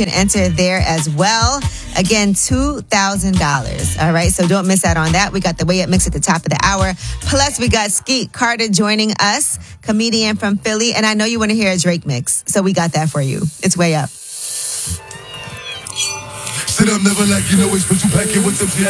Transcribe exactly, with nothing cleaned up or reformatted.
can enter there as well. Again, two thousand dollars. All right, so don't miss out on that. We got the Way Up Mix at the top of the hour. Plus, we got Skeet Carter joining us, comedian from Philly. And I know you want to hear a Drake mix, so we got that for you. It's Way Up. Sit up, never like you know it's what you pack it with the